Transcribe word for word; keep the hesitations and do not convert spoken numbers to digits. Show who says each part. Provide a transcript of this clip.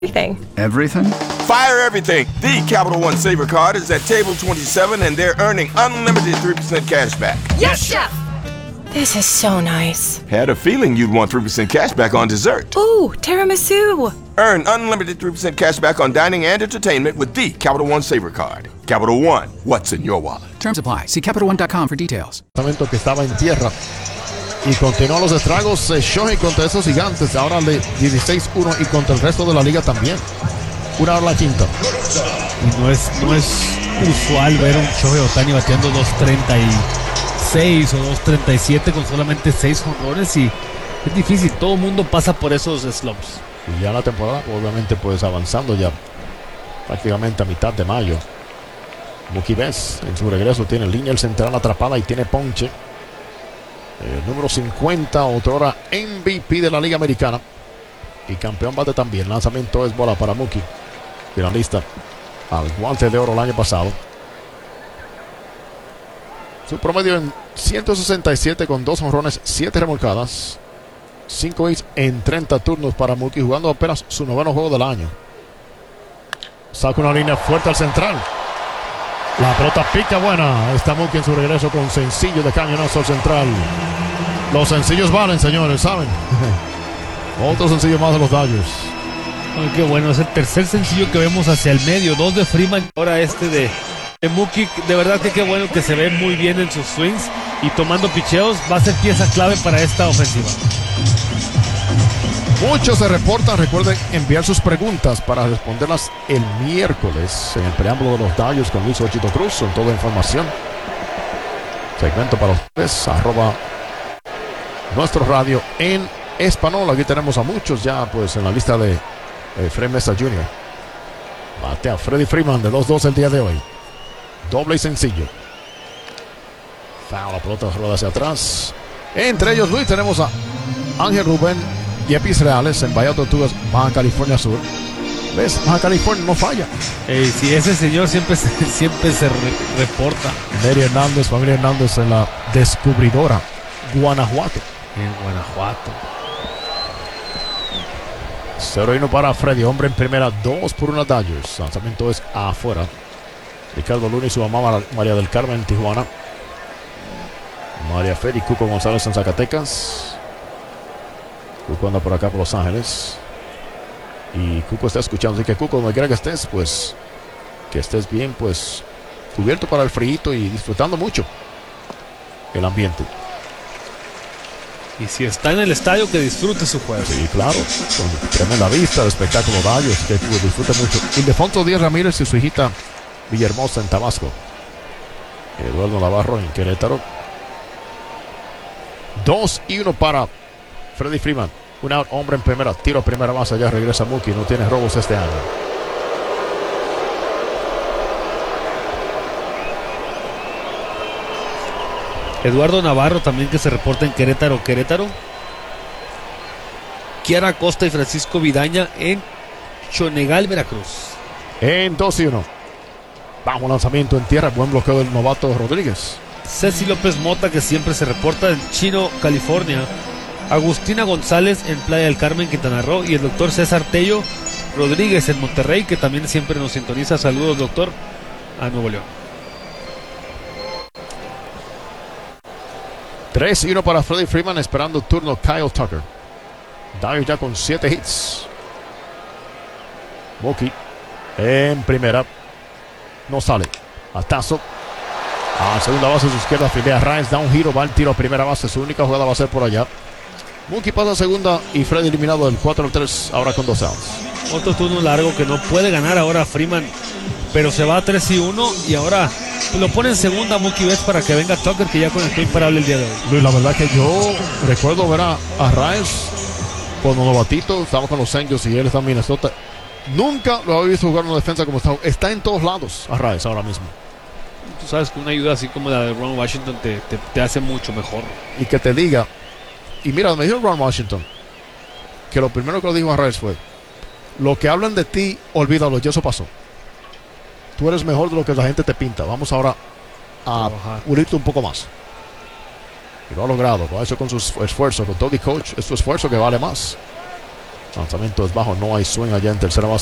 Speaker 1: Everything.
Speaker 2: Everything?
Speaker 3: Fire everything. The Capital One Saver Card is at table twenty-seven, and they're earning unlimited three percent cash back.
Speaker 1: Yes, Chef! This is so nice.
Speaker 3: Had a feeling you'd want three percent cash back on dessert.
Speaker 1: Ooh, tiramisu.
Speaker 3: Earn unlimited three percent cash back on dining and entertainment with the Capital One Saver Card. Capital One, what's in your wallet?
Speaker 2: Terms apply. See Capital One dot com for details.
Speaker 4: Que estaba en tierra. Y continuó los estragos eh, Shohei contra esos gigantes. Ahora de dieciséis uno y contra el resto de la liga también. Una hora la quinta.
Speaker 5: Y no es, no es usual ver a un Shohei Ohtani bateando dos treinta y seis o dos treinta y siete con solamente seis jonrones, y es difícil. Todo el mundo pasa por esos slumps.
Speaker 4: Y ya la temporada obviamente pues avanzando ya prácticamente a mitad de mayo. Mookie Betts en su regreso tiene línea el central atrapada y tiene ponche. El número cincuenta, otrora M V P de la Liga Americana y campeón bate también. Lanzamiento es bola para Mookie, finalista al guante de oro el año pasado. Su promedio en ciento sesenta y siete con dos jonrones, siete remolcadas, cinco hits en treinta turnos para Mookie, jugando apenas su noveno juego del año. Saca una línea fuerte al central. La pelota pica buena. Está Mookie en su regreso con sencillo de cañonazo al central. Los sencillos valen, señores, ¿saben? Otro sencillo más de los Dodgers.
Speaker 5: Ay, qué bueno, es el tercer sencillo que vemos hacia el medio. Dos de Freeman, ahora este de, de Mookie. De verdad que qué bueno que se ve muy bien en sus swings y tomando picheos. Va a ser pieza clave para esta ofensiva.
Speaker 4: Muchos se reportan. Recuerden enviar sus preguntas para responderlas el miércoles en el preámbulo de los Dodgers con Luis Ochito Cruz. Son toda información. Segmento para ustedes. Arroba nuestro radio en español. Aquí tenemos a muchos ya pues en la lista de eh, Fred Mesa junior Batea Freddie Freeman de dos dos el día de hoy. Doble y sencillo. Foul, la pelota rueda hacia atrás. Entre ellos, Luis, tenemos a Ángel Rubén Yepis Reales en Bahía Tortugas, Baja California Sur. ¿Ves? Baja California no falla.
Speaker 5: Hey, si ese señor siempre se, siempre se re reporta.
Speaker 4: Neri Hernández, familia Hernández en la descubridora Guanajuato.
Speaker 5: En Guanajuato.
Speaker 4: cero uno para Freddy, hombre en primera, dos por una Dodgers. Lanzamiento es afuera. Ricardo Luna y su mamá María del Carmen en Tijuana. María Fer y Cuco González en Zacatecas. Cuco anda por acá por Los Ángeles. Y Cuco está escuchando. Así que Cuco, donde quiera que estés, pues que estés bien, pues cubierto para el frío y disfrutando mucho el ambiente.
Speaker 5: Y si está en el estadio, que disfrute su juego.
Speaker 4: Sí, claro. Con tremenda vista, el espectáculo Dodgers, que disfrute mucho. Ildefonso Díaz Ramírez y su hijita Villahermosa en Tabasco. Eduardo Navarro en Querétaro. Dos y uno para Freddie Freeman. Un out, hombre en primera. Tiro a primera base. Ya regresa Mookie. No tiene robos este año.
Speaker 5: Eduardo Navarro también, que se reporta en Querétaro, Querétaro. Kiara Costa y Francisco Vidaña en Chonegal, Veracruz.
Speaker 4: En dos y uno. Vamos, lanzamiento en tierra. Buen bloqueo del novato Rodríguez.
Speaker 5: Ceci López Mota, que siempre se reporta en Chino, California. Agustina González en Playa del Carmen, Quintana Roo. Y el doctor César Tello Rodríguez en Monterrey, que también siempre nos sintoniza. Saludos, doctor, a Nuevo León.
Speaker 4: tres y uno para Freddie Freeman, esperando turno Kyle Tucker. Dodgers ya con siete hits. Mookie en primera. No sale. Atazo. A segunda base, su izquierda, filea Rice, da un giro, va el tiro a primera base. Su única jugada va a ser por allá. Mookie pasa a segunda y Freddie eliminado del cuatro al tres, ahora con dos outs.
Speaker 5: Otro turno largo que no puede ganar ahora Freeman, pero se va a tres y uno y ahora lo pone en segunda Mookie Betts para que venga Tucker, que ya conectó imparable el día de hoy.
Speaker 4: Luis, la verdad que yo recuerdo ver a, a Rice cuando novatito, estamos con los Angels y él está en Minnesota. Nunca lo había visto jugar una defensa como está. Está en todos lados a Rice ahora mismo.
Speaker 5: Tú sabes que una ayuda así como la de Ron Washington te, te, te hace mucho mejor.
Speaker 4: Y que te diga, y mira, me dijo Ron Washington que lo primero que le dijo a Rice fue: lo que hablan de ti, olvídalo, ya eso pasó. Tú eres mejor de lo que la gente te pinta. Vamos ahora a pulirte un poco más. Y lo ha logrado. Lo ha hecho con su esfuerzo, con todo y coach. Es su esfuerzo que vale más. Lanzamiento es bajo, no hay swing allá en tercera base.